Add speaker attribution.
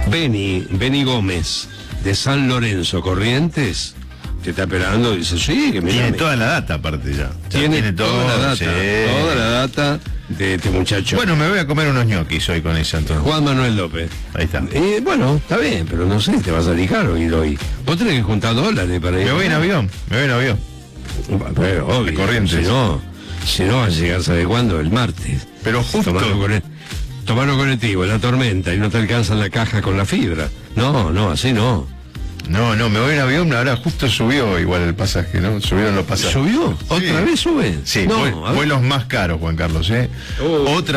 Speaker 1: Beni Gómez, de San Lorenzo, Corrientes, te está esperando, dice, sí, que
Speaker 2: tiene toda la data aparte ya.
Speaker 1: Tiene toda la data,
Speaker 2: sí.
Speaker 1: toda la data de este muchacho.
Speaker 2: Bueno, me voy a comer unos ñoquis hoy con esa entonces.
Speaker 1: Juan Manuel López.
Speaker 2: Ahí está.
Speaker 1: Bueno, está bien, pero no sé, te va a salir caro ir hoy. Vos tenés que juntar dólares para ir.
Speaker 2: Me voy en avión.
Speaker 1: Pero, obvio,
Speaker 2: Corrientes.
Speaker 1: Si no, va a llegar, ¿sabe cuándo? El martes.
Speaker 2: Pero justo.
Speaker 1: Tomarlo colectivo, la tormenta, y no te alcanzan la caja con la fibra. No, así no.
Speaker 2: No, me voy en avión, ahora justo subió igual el pasaje, ¿no? Subieron los pasajes.
Speaker 1: ¿Subió?
Speaker 2: Sí.
Speaker 1: ¿Otra vez sube?
Speaker 2: Sí,
Speaker 1: no,
Speaker 2: vuelos más caros, Juan Carlos, ¿eh? Otra